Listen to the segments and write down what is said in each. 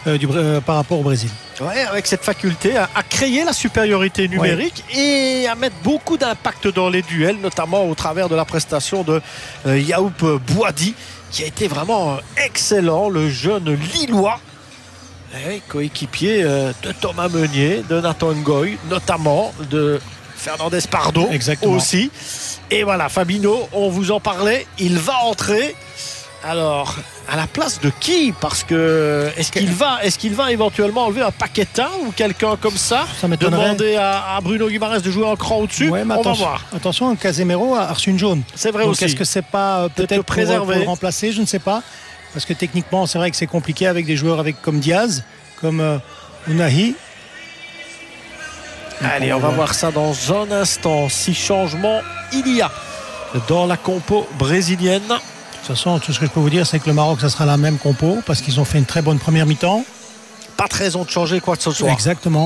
par rapport au Brésil. Ouais, avec cette faculté à créer la supériorité numérique et à mettre beaucoup d'impact dans les duels, notamment au travers de la prestation de Yaoup Boadi, qui a été vraiment excellent, le jeune Lillois, coéquipier de Thomas Meunier, de Nathan Ngoy, notamment de Fernandez Pardo. Exactement. Aussi. Et voilà, Fabinho, on vous en parlait, il va entrer. Alors, à la place de qui? Parce que est-ce qu'il va éventuellement enlever un Paqueta ou quelqu'un comme ça? Ça m'étonnerait. Demander à Bruno Guimaraes de jouer un cran au-dessus. Ouais, on va voir. Attention, Casemiro a reçu une jaune. C'est vrai. Donc, aussi. Est-ce que c'est pas peut-être pour le remplacer? Je ne sais pas. Parce que techniquement, c'est vrai que c'est compliqué avec des joueurs comme Diaz, comme Ounahi. Allez, on va voir ça dans un instant. Si changement il y a dans la compo brésilienne. De toute façon, tout ce que je peux vous dire, c'est que le Maroc, ça sera la même compo parce qu'ils ont fait une très bonne première mi-temps. Pas de raison de changer quoi que ce soit. Exactement.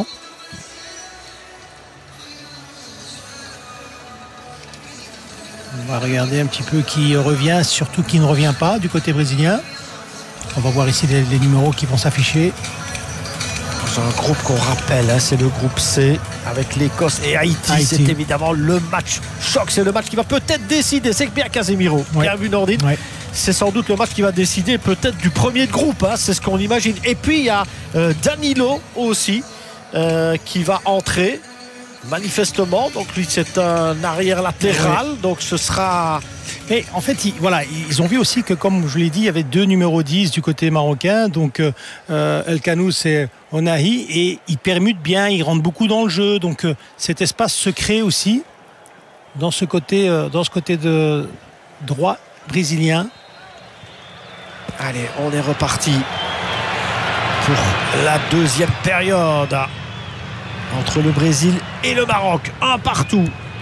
On va regarder un petit peu qui revient, surtout qui ne revient pas du côté brésilien. On va voir ici les numéros qui vont s'afficher. Dans un groupe qu'on rappelle, c'est le groupe C avec l'Écosse et Haïti. C'est évidemment le match choc. C'est le match qui va peut-être décider. C'est bien Casemiro qui a vu Nordine. Ouais. C'est sans doute le match qui va décider peut-être du premier de groupe. C'est ce qu'on imagine. Et puis il y a Danilo aussi qui va entrer manifestement. Donc lui c'est un arrière latéral. Ouais. Donc ce sera... Et en fait, ils ont vu aussi que, comme je l'ai dit, il y avait 2 numéros 10 du côté marocain. Donc, El Kanous et Ounahi. Et ils permutent bien, ils rentrent beaucoup dans le jeu. Donc, cet espace se crée aussi dans ce côté de droit brésilien. Allez, on est reparti pour la deuxième période entre le Brésil et le Maroc. Un partout.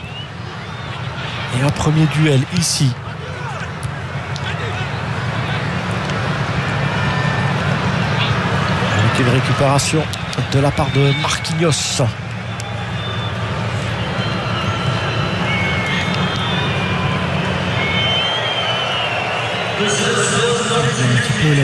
Et un premier duel ici. Avec une récupération de la part de Marquinhos. Un petit peu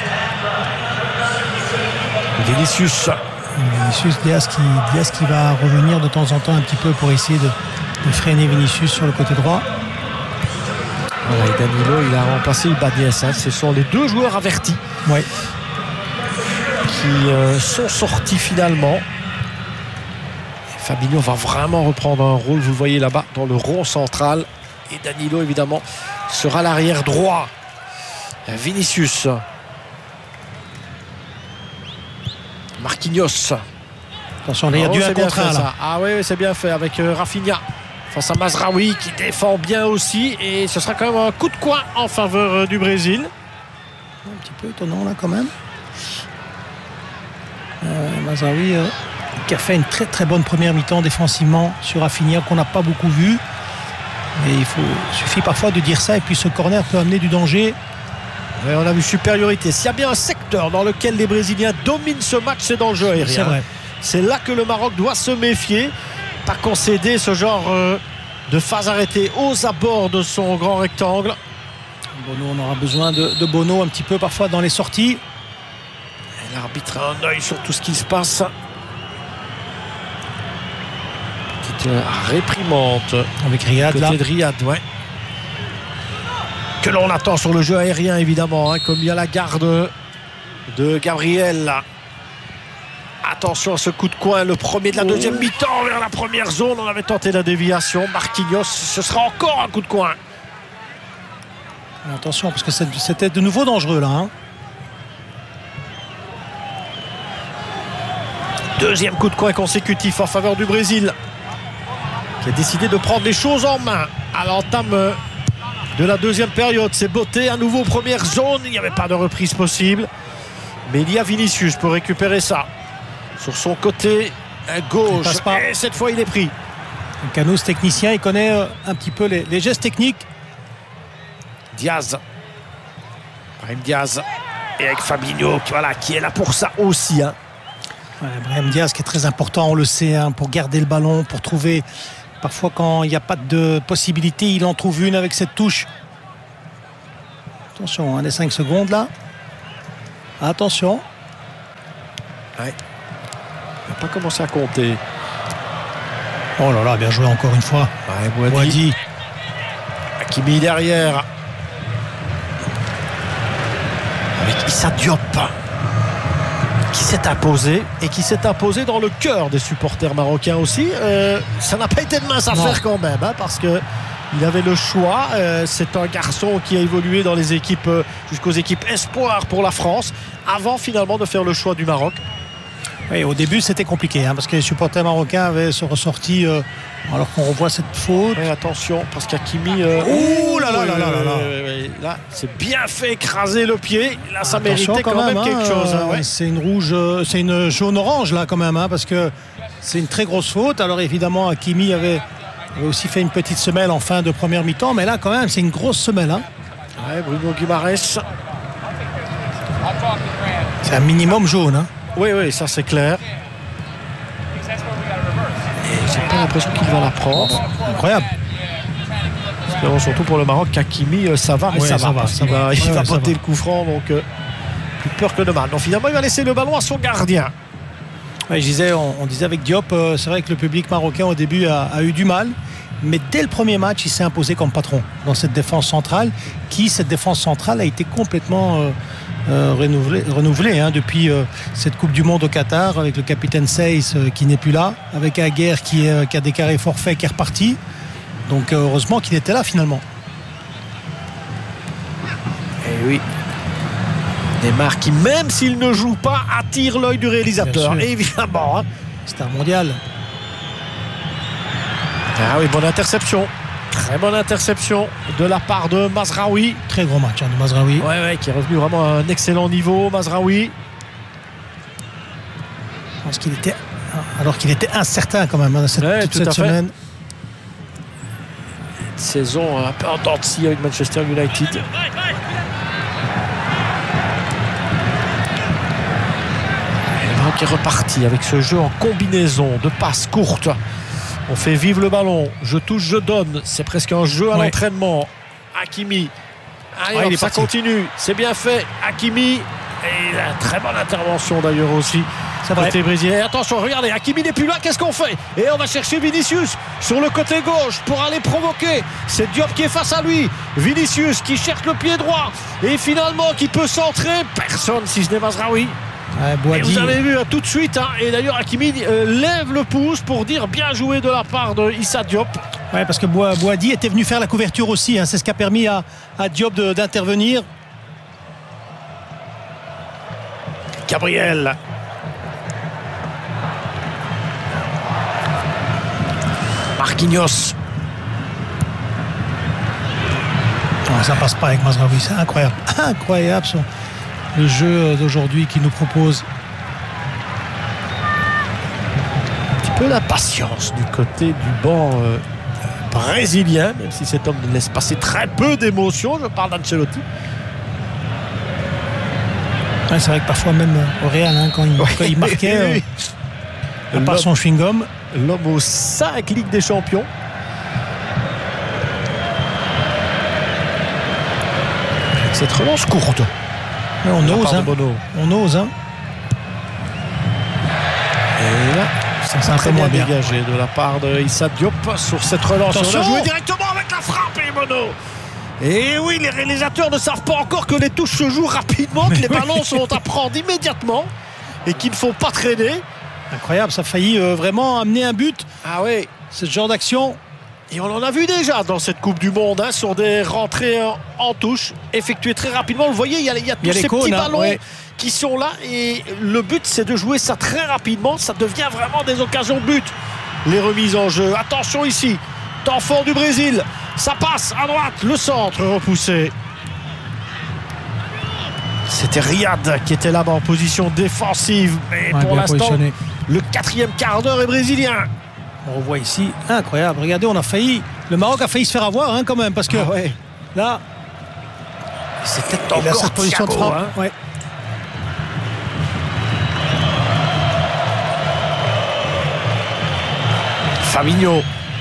Vinicius Diaz qui va revenir de temps en temps un petit peu pour essayer de freiner Vinicius sur le côté droit. Voilà, et Danilo, il a remplacé Ibanez. Ce sont les 2 joueurs avertis qui sont sortis finalement. Et Fabinho va vraiment reprendre un rôle, vous le voyez là-bas, dans le rond central. Et Danilo, évidemment, sera l'arrière droit. Vinicius. Marquinhos. Attention, il y a du 1 contre 1 là. Ah oui, c'est bien fait avec Rafinha face à Mazraoui qui défend bien aussi. Et ce sera quand même un coup de coin en faveur du Brésil. Un petit peu étonnant là quand même. Mazraoui qui a fait une très très bonne première mi-temps défensivement sur Rafinha qu'on n'a pas beaucoup vu. Mais il suffit parfois de dire ça et puis ce corner peut amener du danger. Ouais, on a vu supériorité. S'il y a bien un secteur dans lequel les Brésiliens dominent ce match, c'est dans le jeu aérien. C'est vrai. C'est là que le Maroc doit se méfier. Pas concéder ce genre de phase arrêtée aux abords de son grand rectangle. Bono, on aura besoin de Bono un petit peu parfois dans les sorties. Et l'arbitre a un œil sur tout ce qui se passe. Petite réprimande avec Riyad là. De Riyad, ouais. Que l'on attend sur le jeu aérien évidemment, comme il y a la garde de Gabriel là. Attention à ce coup de coin, le premier de la deuxième mi-temps vers la première zone. On avait tenté la déviation. Marquinhos, ce sera encore un coup de coin. Attention parce que c'était de nouveau dangereux là. Deuxième coup de coin consécutif en faveur du Brésil, qui a décidé de prendre les choses en main à l'entame de la deuxième période. C'est Botté à nouveau première zone. Il n'y avait pas de reprise possible. Mais il y a Vinicius pour récupérer ça. Sur son côté gauche. Et cette fois, il est pris. Kanous, technicien, il connaît un petit peu les gestes techniques. Diaz. Brahim Diaz. Et avec Fabinho, qui est là pour ça aussi. Brahim Diaz qui est très important, on le sait, pour garder le ballon, pour trouver... Parfois, quand il n'y a pas de possibilité, il en trouve une avec cette touche. Attention, les 5 secondes là. Attention. Ouais. Il n'a pas commencé à compter. Oh là là, bien joué encore une fois. Ouais, Boadi. Hakimi derrière. Avec Issa Diop. Qui s'est imposé et qui s'est imposé dans le cœur des supporters marocains aussi. Ça n'a pas été de mince affaire quand même, hein, parce que il avait le choix. C'est un garçon qui a évolué dans les équipes jusqu'aux équipes espoirs pour la France, avant finalement de faire le choix du Maroc. Oui, au début c'était compliqué, hein, parce que les supporters marocains avaient se ressorti alors qu'on revoit cette faute. Mais attention, parce qu'Hakimi. Ouh là là là là là. Là, c'est bien fait écraser le pied. Là, ça Attention, méritait quand même quelque chose. Hein, ouais. C'est une rouge, c'est une jaune-orange là quand même, hein, parce que c'est une très grosse faute. Alors évidemment, Hakimi avait aussi fait une petite semelle en fin de première mi-temps, mais là quand même, c'est une grosse semelle. Hein. Ouais, Bruno Guimaraes. C'est un minimum jaune. Hein. Oui, ça c'est clair. Et j'ai pas l'impression qu'il va la prendre. Incroyable. Espérons surtout pour le Maroc qu'Hakimi, ça va, mais ouais, ça va. Il va botter va. le coup franc, donc plus peur que de mal. Donc finalement, il va laisser le ballon à son gardien. Ouais, on disait avec Diop, c'est vrai que le public marocain au début a eu du mal. Mais dès le premier match, il s'est imposé comme patron dans cette défense centrale. Cette défense centrale a été complètement renouvelée hein, depuis cette Coupe du Monde au Qatar, avec le capitaine Seyss qui n'est plus là, avec Aguerre qui a déclaré forfait, qui est reparti. Donc heureusement qu'il était là finalement. Et oui. Neymar qui, même s'il ne joue pas, attire l'œil du réalisateur. Évidemment. Hein. C'est un mondial. Ah oui, bonne interception. Très bonne interception de la part de Mazraoui. Très gros match hein, de Mazraoui. Ouais, qui est revenu vraiment à un excellent niveau, Mazraoui. Alors qu'il était incertain quand même hein, toute cette semaine. Une saison un peu en dents de scie avec Manchester United. Le Maroc est reparti avec ce jeu en combinaison de passes courtes. On fait vivre le ballon, je touche, je donne. C'est presque un jeu à l'entraînement. Hakimi. Allez, ça continue. C'est bien fait. Hakimi. Et la très bonne intervention d'ailleurs aussi. Côté brésilien. Et attention, regardez, Hakimi n'est plus là. Qu'est-ce qu'on fait? Et on va chercher Vinicius sur le côté gauche pour aller provoquer. C'est Diop qui est face à lui. Vinicius qui cherche le pied droit. Et finalement qui peut centrer. Personne si ce n'est Mazraoui. Et vous avez vu tout de suite, hein, et d'ailleurs Hakimi lève le pouce pour dire bien joué de la part de Issa Diop. Ouais, parce que Boadi était venu faire la couverture aussi, hein, c'est ce qui a permis à Diop d'intervenir. Gabriel. Marquinhos. Non, ça passe pas avec Mazraoui, c'est incroyable. Incroyable le jeu d'aujourd'hui qui nous propose. Un petit peu d'impatience du côté du banc brésilien, même si cet homme laisse passer très peu d'émotions. Je parle d'Ancelotti. Ouais, c'est vrai que parfois même au Real, hein, quand il marquait, à part son chewing-gum. L'homme aux 5 Ligues des Champions. Avec cette relance courte. On ose, hein. On ose, hein. Et là, c'est un peu moins dégagé de la part de Issa Diop sur cette relance. Attention. On a joué directement avec la frappe et Bono. Et oui, les réalisateurs ne savent pas encore que les touches se jouent rapidement, que les ballons sont à prendre immédiatement et qu'il ne faut pas traîner. Incroyable, ça a failli vraiment amener un but. Ah oui, ce genre d'action. Et on en a vu déjà dans cette Coupe du Monde, hein, sur des rentrées en touche effectuées très rapidement. Vous voyez, il y a tous ces petits ballons qui sont là. Et le but, c'est de jouer ça très rapidement. Ça devient vraiment des occasions de but. Les remises en jeu. Attention ici. Temps fort du Brésil. Ça passe à droite. Le centre repoussé. C'était Riyad qui était là-bas en position défensive. Mais pour l'instant, le 4e quart d'heure est brésilien. On revoit ici, incroyable. Regardez, le Maroc a failli se faire avoir hein, quand même, parce que là, c'était encore cette position de frappe. Hein. Ouais. Fabinho.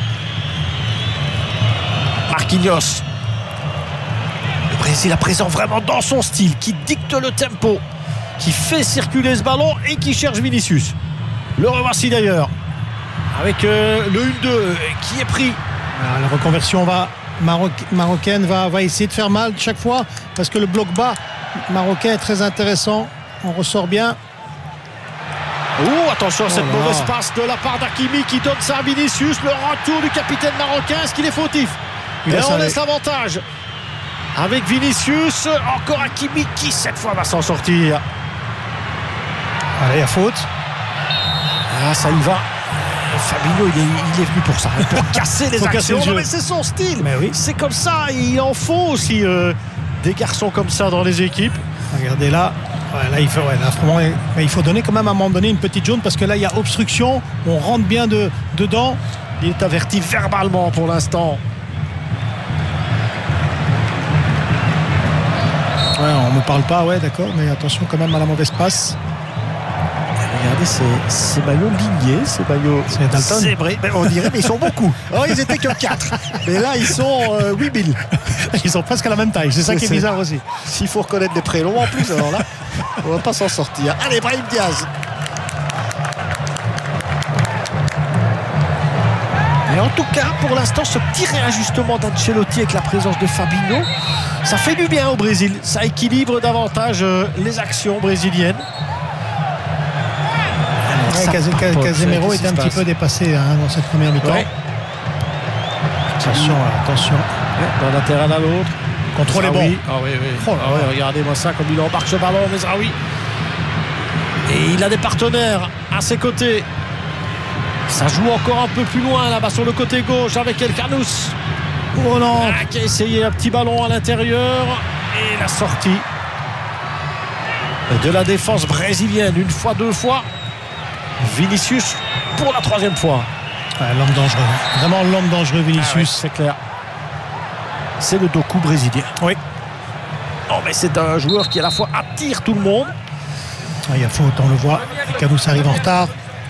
Marquinhos. Le Brésil à présent vraiment dans son style, qui dicte le tempo. qui fait circuler ce ballon et qui cherche Vinicius. Le revoici d'ailleurs avec le 1-2 qui est pris. Alors, la reconversion marocaine va essayer de faire mal chaque fois parce que le bloc bas marocain est très intéressant. On ressort bien. Oh, attention à cette mauvaise passe de la part d'Hakimi qui donne ça à Vinicius. Le retour du capitaine marocain, est-ce qu'il est fautif? Et on laisse l'avantage avec Vinicius. Encore Hakimi qui cette fois va s'en sortir. Allez, à faute. Ah, ça y va. Fabinho, il est venu pour ça, pour casser les actions. Non, mais c'est son style. Mais oui. C'est comme ça. Il en faut aussi des garçons comme ça dans les équipes. Regardez là. Ouais, là, il faut donner quand même à un moment donné une petite jaune parce que là, il y a obstruction. On rentre bien dedans. Il est averti verbalement pour l'instant. Ouais, on ne me parle pas, ouais, d'accord, mais attention quand même à la mauvaise passe. Regardez ces maillots lignés, ces maillots zébrés. On dirait, mais ils sont beaucoup. Oh, ils étaient que 4. Mais là, ils sont 8000. Ils sont presque à la même taille. C'est ça qui est bizarre aussi. S'il faut reconnaître des prénoms en plus, alors là, on va pas s'en sortir. Allez, Brahim Diaz. Et en tout cas, pour l'instant, ce petit réajustement d'Ancelotti avec la présence de Fabinho, ça fait du bien au Brésil. Ça équilibre davantage les actions brésiliennes. Casemiro était un petit peu dépassé dans cette première mi-temps. Ouais. Attention. D'un latéral à l'autre. Contrôle est bon. Ah oui. Regardez-moi ça, comme il embarque ce ballon, Mezraoui. Et il a des partenaires à ses côtés. Ça joue encore un peu plus loin là-bas sur le côté gauche avec El Canous. Oh non, qui a essayé un petit ballon à l'intérieur. Et la sortie de la défense brésilienne. Une fois, deux fois. Vinicius pour la troisième fois. Ouais, l'homme dangereux. Vraiment l'homme dangereux, Vinicius. C'est clair. C'est le Doku brésilien. Oui. Oh, mais c'est un joueur qui à la fois attire tout le monde. Il y a faute, on le voit. Canous arrive en retard.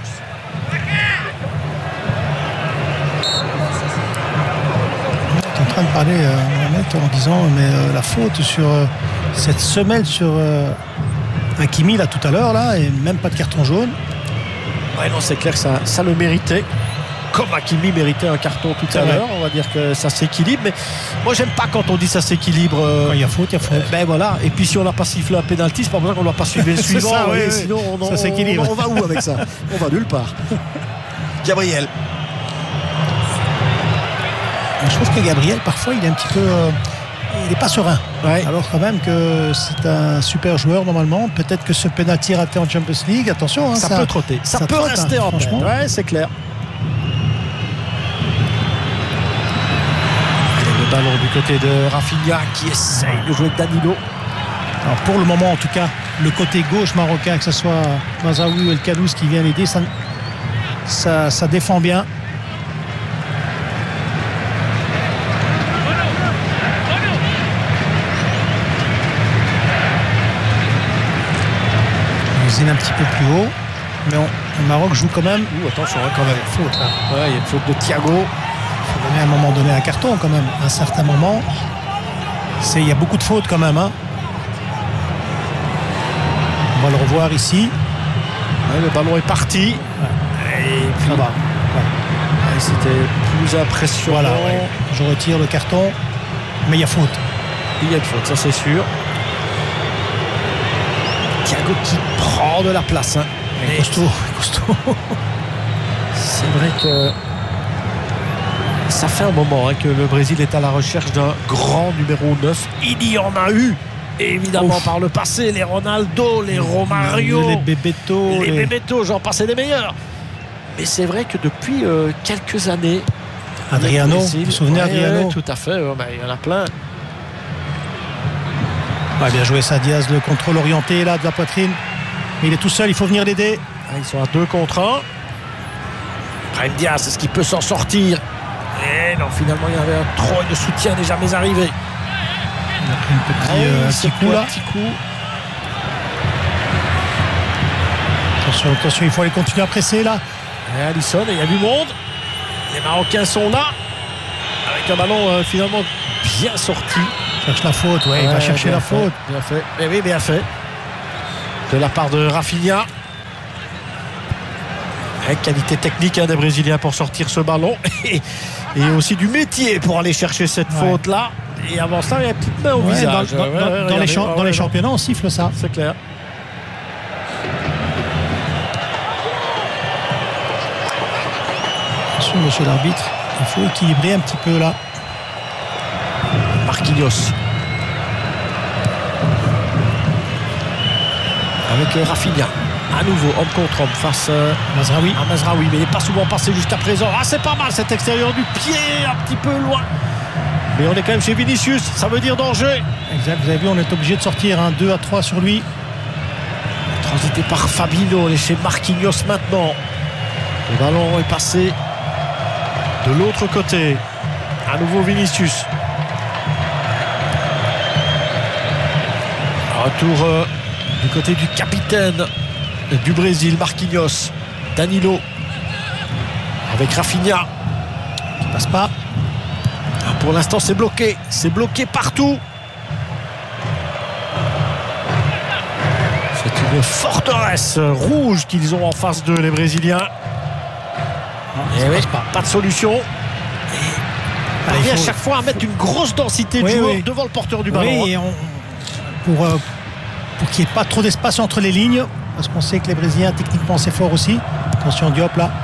On est en train de parler en disant mais la faute sur cette semelle sur Hakimi là tout à l'heure là et même pas de carton jaune. Ouais, non, c'est clair que ça le méritait. Comme Hakimi méritait un carton tout à l'heure, on va dire que ça s'équilibre. Mais moi, j'aime pas quand on dit ça s'équilibre. Quand il y a faute, il y a faute. Ben voilà. Et puis si on n'a pas sifflé un pénalty, c'est pas pour ça qu'on ne doit pas suivre le suivant. Ça, oui, sinon, ça s'équilibre. On va où avec ça? On va nulle part. Gabriel. Je trouve que Gabriel, parfois, il est un petit peu. Il n'est pas serein. Ouais. Alors quand même que c'est un super joueur normalement. Peut-être que ce penalty raté en Champions League, attention. Ça peut trotter. Ça peut trotte, rester en franchement. Ouais, c'est clair. Allez, le ballon du côté de Rafinha qui essaye de jouer avec Danilo. Alors pour le moment, en tout cas, le côté gauche marocain, que ce soit Mezraoui ou El Canous qui vient l'aider, ça défend bien. Un petit peu plus haut, mais le Maroc joue quand même. Attention, quand même faute là. Ouais, il y a une faute de Thiago. Il faut donner à un moment donné un carton quand même. À un certain moment, il y a beaucoup de fautes quand même. On va le revoir ici. Ouais, le ballon est parti. Ouais. Et puis ça va. Ouais, c'était plus impressionnant. Voilà, ouais. Je retire le carton, mais il y a faute. Il y a une faute, ça c'est sûr. Thiago qui prend de la place. Costaud. C'est vrai que ça fait un moment que le Brésil est à la recherche d'un grand numéro 9. Il y en a eu, évidemment, par le passé. Les Ronaldo, les Romario, les Bebeto, j'en passais des meilleurs. Mais c'est vrai que depuis quelques années, Adriano, vous vous souvenez Adriano? Tout à fait, il y en a plein. Ouais, bien joué ça, Diaz, le contrôle orienté là de la poitrine. Mais il est tout seul, il faut venir l'aider. Ils sont à 2 contre 1. Brahim Diaz, est-ce qu'il peut s'en sortir? Et non, finalement il y avait un trône de soutien n'est jamais arrivé. Il a pris un petit coup là. Attention, il faut aller continuer à presser là. Et Alisson, il y a du monde. Les Marocains sont là. Avec un ballon finalement bien sorti. Cherche la faute, il va chercher la faute. Bien fait. Mais oui, bien fait. de la part de Rafinha. Avec qualité technique des Brésiliens pour sortir ce ballon. Et aussi du métier pour aller chercher cette faute-là. Et avant ça, il y a une petite main au visage. Dans les championnats, on siffle ça. C'est clair. Attention, monsieur l'arbitre, il faut équilibrer un petit peu là. Marquinhos. Avec Rafinha. À nouveau, homme contre homme face à Mazraoui. Mais il n'est pas souvent passé jusqu'à présent. Ah, c'est pas mal cet extérieur du pied, un petit peu loin. Mais on est quand même chez Vinicius, ça veut dire danger. Exact, vous avez vu, on est obligé de sortir 2 à 3 sur lui. Transité par Fabinho, on est chez Marquinhos maintenant. Le ballon est passé de l'autre côté. À nouveau Vinicius. Retour du côté du capitaine du Brésil, Marquinhos. Danilo avec Rafinha qui passe pas. Pour l'instant c'est bloqué partout. C'est une forteresse rouge qu'ils ont en face d'eux, les Brésiliens. Et oui, pas de solution. Il arrive à chaque fois à mettre une grosse densité de joueurs devant le porteur du ballon. Oui, et pour qu'il n'y ait pas trop d'espace entre les lignes, parce qu'on sait que les Brésiliens techniquement c'est fort aussi. Attention Diop là.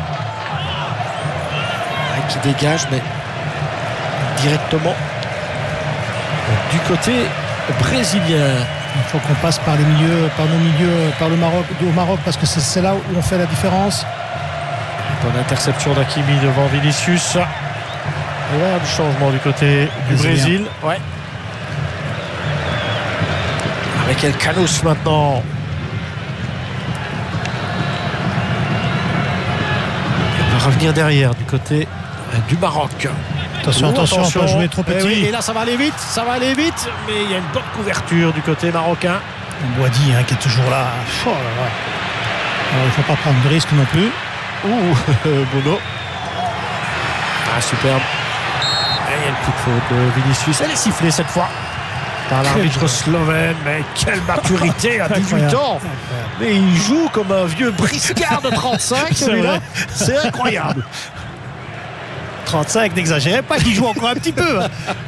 Qui dégage, mais directement du côté brésilien. Il faut qu'on passe par les milieux, par nos milieux, par le Maroc, au Maroc, parce que c'est là où on fait la différence. Bonne interception d'Hakimi devant Vinicius. Et voilà le changement du côté du Brésil. Ouais. Avec El Canous maintenant. Il va revenir derrière du côté du Maroc. Attention, on peut jouer trop petit. Et là ça va aller vite, mais il y a une bonne couverture du côté marocain. Boadi qui est toujours là. Oh là là. Alors, il ne faut pas prendre de risque non plus. Bono. Ah, superbe. Et il y a une petite faute de Vinicius. Elle est sifflée cette fois par l'arbitre slovène. Mais quelle maturité à 18 ans. Mais il joue comme un vieux briscard de 35 celui-là. C'est incroyable. 35, n'exagérez pas qu'il joue encore un petit peu.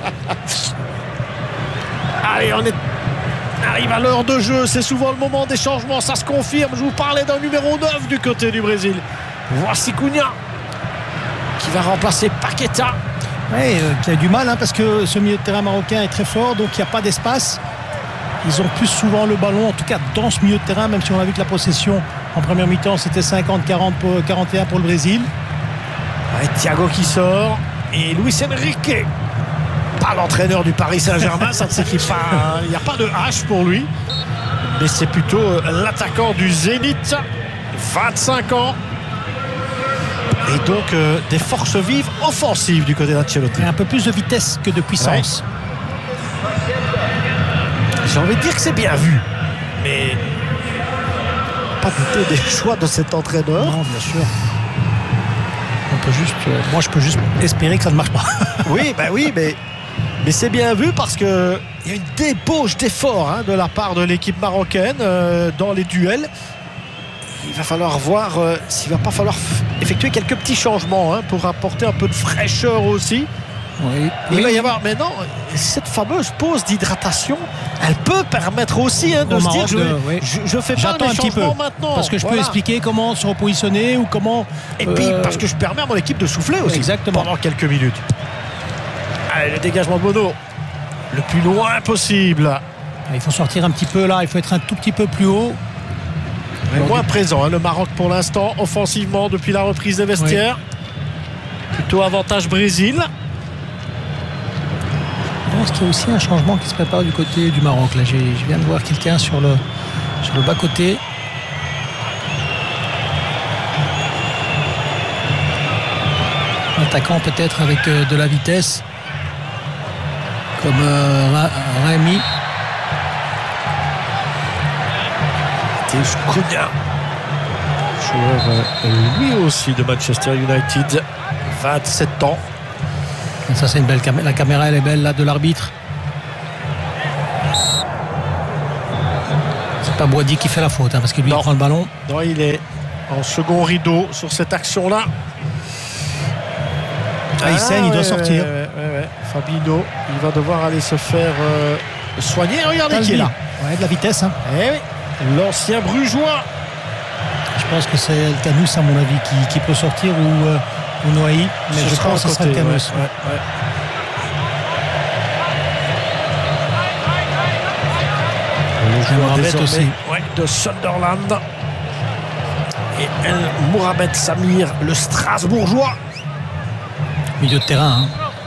Allez, on arrive à l'heure de jeu. C'est souvent le moment des changements. Ça se confirme. Je vous parlais d'un numéro 9 du côté du Brésil. Voici Cunha qui va remplacer Paqueta. Oui, qui a du mal parce que ce milieu de terrain marocain est très fort. Donc il n'y a pas d'espace. Ils ont plus souvent le ballon, en tout cas dans ce milieu de terrain, même si on a vu que la possession en première mi-temps c'était 50-40 pour 41 pour le Brésil. Thiago qui sort et Luis Enrique, pas l'entraîneur du Paris Saint-Germain, ça ne s'écrit pas, il n'y a pas de H pour lui, mais c'est plutôt l'attaquant du Zénith, 25 ans, et donc des forces vives offensives du côté d'Ancelotti. Un peu plus de vitesse que de puissance. J'ai envie de dire que c'est bien vu, mais pas douter des choix de cet entraîneur. Non, bien sûr. Moi je peux juste espérer que ça ne marche pas. Oui, mais c'est bien vu parce que il y a une débauche d'efforts de la part de l'équipe marocaine dans les duels. Il va falloir voir s'il va pas falloir effectuer quelques petits changements pour apporter un peu de fraîcheur aussi. Oui. Il va y avoir maintenant cette fameuse pause d'hydratation. Elle peut permettre aussi de se dire je fais pas les changements maintenant. Parce que je peux expliquer comment se repositionner ou comment. Et puis parce que je permets à mon équipe de souffler aussi. Exactement. Pendant quelques minutes. Allez, le dégagement de Bono. Le plus loin possible. Il faut sortir un petit peu là. Il faut être un tout petit peu plus haut. Moins présent le Maroc pour l'instant offensivement depuis la reprise des vestiaires. Plutôt avantage Brésil. Je pense qu'il y a aussi un changement qui se prépare du côté du Maroc. Là, je viens de voir quelqu'un sur le bas-côté. Un attaquant peut-être avec de la vitesse. Comme Raimi. Cunha. Joueur lui aussi de Manchester United. 27 ans. Ça c'est une belle caméra. La caméra elle est belle là de l'arbitre. C'est pas Boadi qui fait la faute, hein, parce que lui il prend le ballon. Non, il est en second rideau sur cette action-là. Aysen, il doit sortir. Ouais. Fabinho, il va devoir aller se faire soigner. Regardez qui est là. Ouais, de la vitesse. Hein. Eh oui, l'ancien Brugeois. Je pense que c'est El Canous, à mon avis, qui peut sortir ou Noailly. Mais je pense que ce sera El Canous. Ouais. Le joueur désormais de Sunderland. Et El Mouramed Samir, le Strasbourgeois. Milieu de terrain. Hein.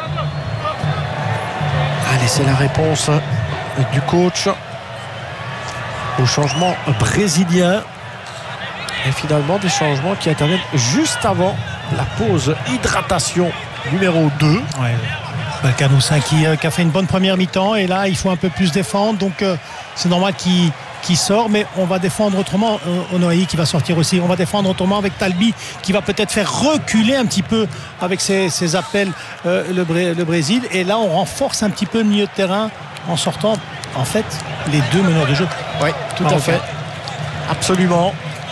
Allez, c'est la réponse du coach au changement brésilien. Et finalement, des changements qui interviennent juste avant la pause hydratation numéro 2. Ouais. El Canous qui a fait une bonne première mi-temps. Et là, il faut un peu plus défendre. Donc, c'est normal qu'il sort. Mais on va défendre autrement. Onoaï qui va sortir aussi. On va défendre autrement avec Talbi qui va peut-être faire reculer un petit peu avec ses appels le Brésil. Et là, on renforce un petit peu le milieu de terrain en sortant, en fait, les deux meneurs de jeu. Oui, tout à fait. Absolument.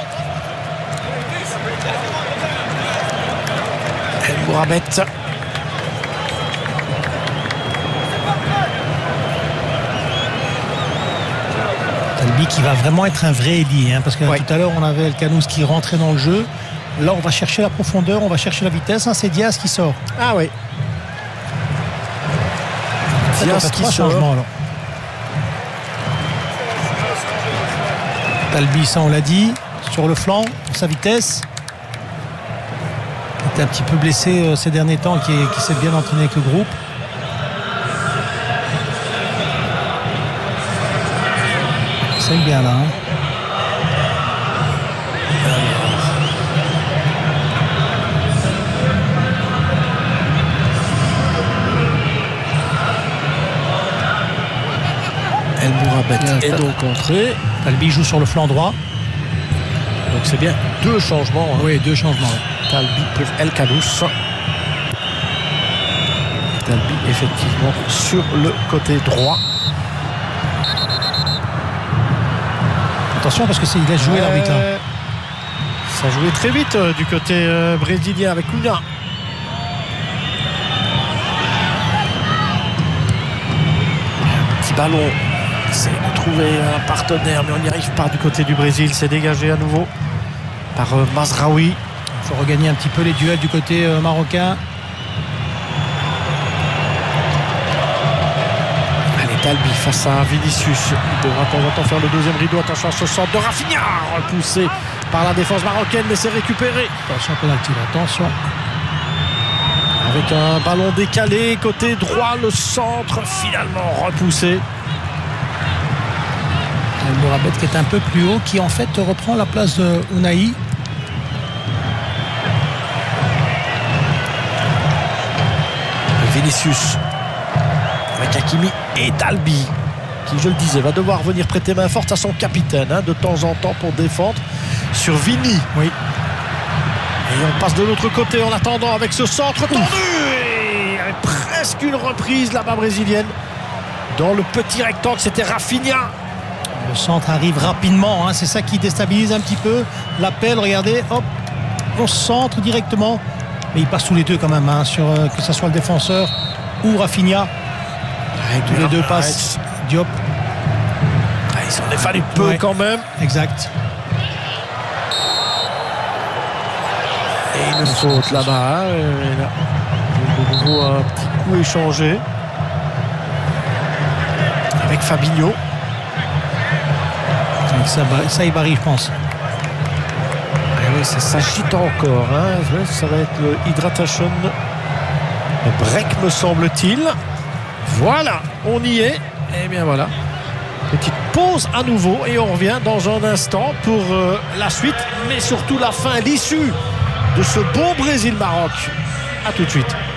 El Mouramed. Talbi qui va vraiment être un vrai ailier, hein, parce que tout à l'heure on avait El Canous qui rentrait dans le jeu. Là on va chercher la profondeur, on va chercher la vitesse, hein, c'est Diaz qui sort. Ah oui. Diaz qui sort. Alors. Talbi, ça on l'a dit, sur le flanc, pour sa vitesse. Il était un petit peu blessé ces derniers temps, qui s'est bien entraîné avec le groupe. C'est bien là. Hein. El Mouramed est donc entré. Talbi joue sur le flanc droit. Donc c'est bien deux changements. Hein. Oui, deux changements. Talbi pour El Canous. Talbi effectivement sur le côté droit. Attention parce que il laisse jouer l'arbitre. Ça jouait très vite du côté brésilien avec Cunha. Petit ballon. Essaye de trouver un partenaire, mais on n'y arrive pas du côté du Brésil. C'est dégagé à nouveau par Mazraoui. Il faut regagner un petit peu les duels du côté marocain. Talbi face à Vinicius. Il devra de temps en temps faire le deuxième rideau. Attention à ce centre de Rafinha, repoussé par la défense marocaine, mais c'est récupéré. Attention, penalty, attention. Avec un ballon décalé, côté droit, le centre finalement repoussé. El Mouramed qui est un peu plus haut, qui en fait reprend la place de Ounahi. Vinicius. Avec Hakimi et Talbi qui, je le disais, va devoir venir prêter main forte à son capitaine de temps en temps pour défendre sur Vini. Oui. Et on passe de l'autre côté en attendant avec ce centre tendu. Et avec presque une reprise là-bas brésilienne. Dans le petit rectangle, c'était Rafinha. Le centre arrive rapidement, hein, c'est ça qui déstabilise un petit peu. L'appel, regardez, hop, on centre directement. Mais il passe tous les deux quand même, hein, sur que ce soit le défenseur ou Rafinha. Tous les deux passent. Diop. Il s'en est fallu peu quand même. Exact. Et une faute là-bas. Là, de nouveau un petit coup échangé avec Fabinho. Ça il varie, je pense. Oui, ça s'agite encore. Hein. Ça va être le hydration break, me semble-t-il. Voilà, on y est. Et bien voilà. Petite pause à nouveau et on revient dans un instant pour la suite, mais surtout la fin, l'issue de ce beau Brésil-Maroc. A tout de suite.